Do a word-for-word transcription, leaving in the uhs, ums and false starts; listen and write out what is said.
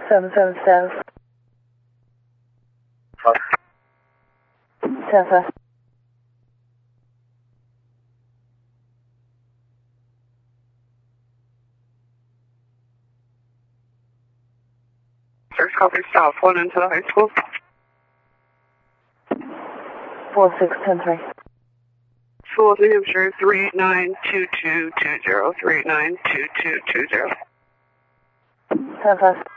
seven seven status. Fuck. ten five. First copy south, one into the high school. four six ten three. School of New Hampshire, three eight nine two two two zero, three eight nine two two two zero. ten five.